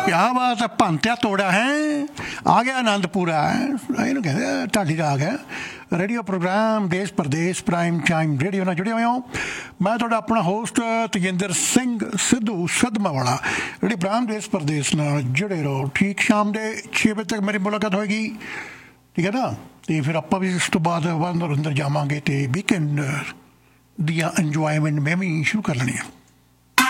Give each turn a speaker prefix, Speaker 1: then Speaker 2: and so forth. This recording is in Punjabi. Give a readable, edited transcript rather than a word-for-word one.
Speaker 1: ਕਿਆ ਬਾਤ ਹੈ, ਭੰਤਿਆ ਤੋੜਾ ਹੈ, ਆ ਗਿਆ ਆਨੰਦਪੁਰਾ। ਇਹਨੂੰ ਕਹਿੰਦੇ ਢਾਡੀ ਰਾਗ ਹੈ। ਰੇਡੀਓ ਪ੍ਰੋਗਰਾਮ ਦੇਸ਼ ਪ੍ਰਦੇਸ਼ ਪ੍ਰਾਈਮ ਟਾਈਮ ਰੇਡੀਓ ਨਾਲ ਜੁੜੇ ਹੋਏ ਹੋ। ਮੈਂ ਤੁਹਾਡਾ ਆਪਣਾ ਹੋਸਟ ਤੇਜਿੰਦਰ ਸਿੰਘ ਸਿੱਧੂ ਸਦਮਾ ਵਾਲਾ। ਜਿਹੜੀ ਪ੍ਰਾਈਮ ਦੇਸ਼ ਪ੍ਰਦੇਸ਼ ਨਾਲ ਜੁੜੇ ਰਹੋ। ਠੀਕ ਸ਼ਾਮ ਦੇ 6 ਵਜੇ ਤੱਕ ਮੇਰੀ ਮੁਲਾਕਾਤ ਹੋਏਗੀ, ਠੀਕ ਹੈ ਨਾ। ਅਤੇ ਫਿਰ ਆਪਾਂ ਵੀ ਇਸ ਤੋਂ ਬਾਅਦ ਅੰਦਰ ਜਾਵਾਂਗੇ ਅਤੇ ਵੀਕਐਂਡ ਦੀਆਂ ਇੰਜੋਇਮੈਂਟ ਮੈਂ ਵੀ ਸ਼ੁਰੂ ਕਰ ਲੈਣੀ ਆ।